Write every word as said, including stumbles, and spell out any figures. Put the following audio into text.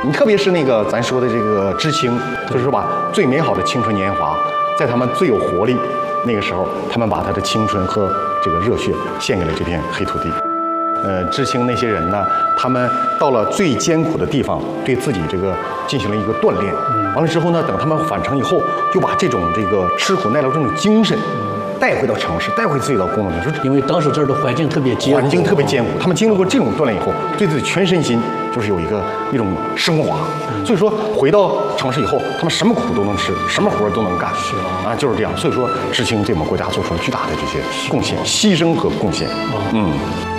你特别是那个咱说的这个知青，就是把最美好的青春年华，在他们最有活力那个时候，他们把他的青春和这个热血献给了这片黑土地。呃，知青那些人呢，他们到了最艰苦的地方，对自己这个进行了一个锻炼。完了之后呢，等他们返程以后，又把这种这个吃苦耐劳这种精神带回到城市，带回自己到工作中。 因为当时这儿的环境特别艰苦， 环境特别艰苦，他们经历过这种锻炼以后，对自己全身心就是有一个一种升华。所以说，回到城市以后，他们什么苦都能吃，什么活都能干。是啊，就是这样。所以说，知青对我们国家做出了巨大的这些贡献、牺牲和贡献。嗯。